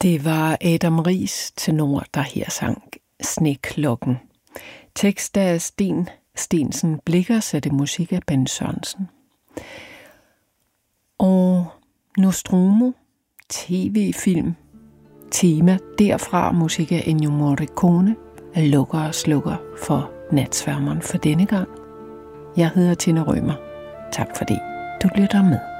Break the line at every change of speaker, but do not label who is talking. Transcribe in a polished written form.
Det var Adam Riis tenor, der her sang Sneklokken. Tekst af Sten Stensen Blicher, satte musik af Ben Sørensen. Og Nostromo, tv-film, tema derfra, musik af Ennio Morricone, lukker og slukker for Natsværmeren for denne gang. Jeg hedder Tina Rømer. Tak fordi du lytter med.